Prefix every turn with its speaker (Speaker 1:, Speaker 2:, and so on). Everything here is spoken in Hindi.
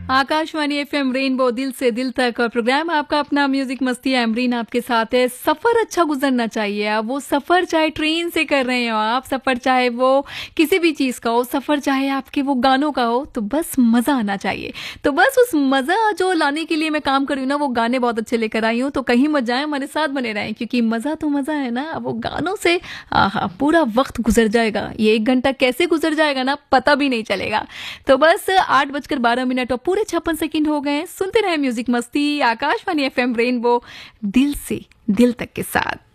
Speaker 1: आकाशवाणी एफएम रेनबो दिल से दिल तक और प्रोग्राम आपका अपना म्यूजिक मस्ती एमरीन आपके साथ है। सफर अच्छा गुजरना चाहिए। आप वो सफर चाहे ट्रेन से कर रहे हो, आप सफर चाहे वो किसी भी चीज का हो, सफर चाहे आपके वो गानों का हो, तो बस मजा आना चाहिए। तो बस उस मजा जो लाने के लिए मैं काम कर रही हूँ ना, वो गाने बहुत अच्छे लेकर आई हूँ। तो कहीं मत जाए, हमारे साथ बने रहें, क्योंकि मजा तो मजा है ना वो गानों से। आहा, पूरा वक्त गुजर जाएगा, ये 1 घंटा कैसे गुजर जाएगा ना, पता भी नहीं चलेगा। तो बस 8:12 और पूरे 56 सेकंड हो गए हैं। सुनते रहे म्यूजिक मस्ती, आकाशवाणी एफएम रेनबो दिल से दिल तक के साथ।